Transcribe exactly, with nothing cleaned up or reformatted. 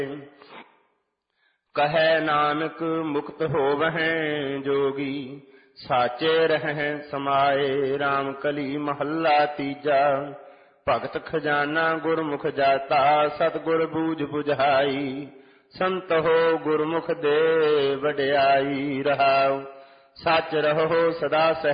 ਕਹੈ ਨਾਨਕ ਮੁਕਤ ਹੋਵਹਿ ਜੋਗੀ, ਸਾਚੇ ਰਹਿ ਸਮਾਏ। ਰਾਮ ਕਲੀ ਮਹੱਲਾ ਤੀਜਾ। ਭਗਤ ਖਜ਼ਾਨਾ ਗੁਰਮੁਖ ਜਾਤਾ, ਸਤਿਗੁਰ ਬੂਝ ਬੁਝਾਈ। ਸੰਤ ਹੋ ਗੁਰਮੁਖ ਦੇ ਵਡਿਆਈ, ਰਹਾਉ ਸੱਚ ਰਹੋ ਸਦਾ ਸਹਿ